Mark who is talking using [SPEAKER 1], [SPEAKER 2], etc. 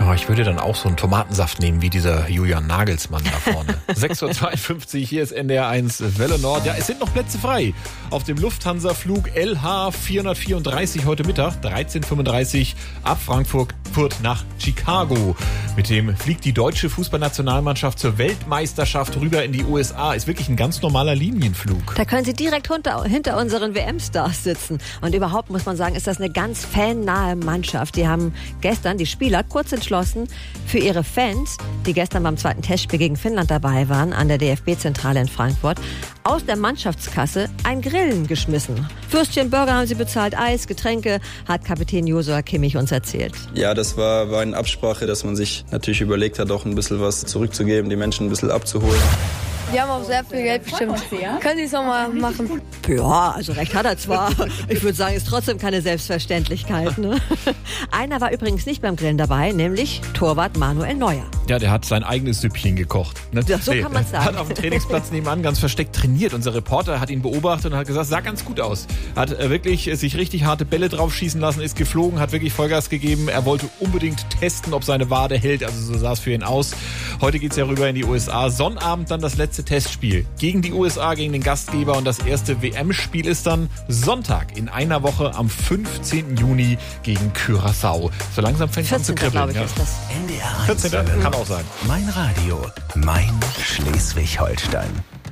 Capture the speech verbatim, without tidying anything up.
[SPEAKER 1] Oh, ich würde dann auch so einen Tomatensaft nehmen, wie dieser Julian Nagelsmann da vorne. sechs Uhr zweiundfünfzig, hier ist N D R eins Welle Nord. Ja, es sind noch Plätze frei auf dem Lufthansa-Flug L H vierhundertvierunddreißig heute Mittag, dreizehn Uhr fünfunddreißig ab Frankfurt nach Chicago. Mit dem fliegt die deutsche Fußballnationalmannschaft zur Weltmeisterschaft rüber in die U S A. Ist wirklich ein ganz normaler Linienflug.
[SPEAKER 2] Da können Sie direkt hinter, hinter unseren W M-Stars sitzen. Und überhaupt muss man sagen, ist das eine ganz fannahe Mannschaft. Die haben gestern, die Spieler, kurz entschlossen, für ihre Fans, die gestern beim zweiten Testspiel gegen Finnland dabei waren, an der D F B-Zentrale in Frankfurt, aus der Mannschaftskasse ein Grillen geschmissen. Würstchen, Burger haben sie bezahlt, Eis, Getränke, hat Kapitän Josua Kimmich uns erzählt.
[SPEAKER 3] Ja, das war, war eine Absprache, dass man sich natürlich überlegt hat, auch ein bisschen was zurückzugeben, die Menschen ein bisschen abzuholen.
[SPEAKER 4] Die haben auch sehr viel Geld bestimmt. Können Sie es auch mal machen?
[SPEAKER 2] Ja, also recht hat er zwar. Ich würde sagen, ist trotzdem keine Selbstverständlichkeit. Ne? Einer war übrigens nicht beim Grillen dabei, nämlich Torwart Manuel Neuer.
[SPEAKER 1] Ja, der hat sein eigenes Süppchen gekocht. Ne?
[SPEAKER 2] Ja, so kann man's sagen.
[SPEAKER 1] Hat auf dem Trainingsplatz nebenan ganz versteckt trainiert. Unser Reporter hat ihn beobachtet und hat gesagt, sah ganz gut aus. Hat äh, wirklich äh, sich richtig harte Bälle drauf schießen lassen, ist geflogen, hat wirklich Vollgas gegeben. Er wollte unbedingt testen, ob seine Wade hält. Also so sah es für ihn aus. Heute geht's ja rüber in die U S A. Sonnabend dann das letzte Testspiel gegen die U S A, gegen den Gastgeber. Und das erste W M-Spiel ist dann Sonntag in einer Woche am fünfzehnten Juni gegen Curaçao. So langsam fängt es an zu kribbeln.
[SPEAKER 2] Ich,
[SPEAKER 1] ja.
[SPEAKER 2] ist das.
[SPEAKER 5] N D R eins
[SPEAKER 1] vierzehnten Kann auch sein.
[SPEAKER 5] Mein Radio, mein Schleswig-Holstein.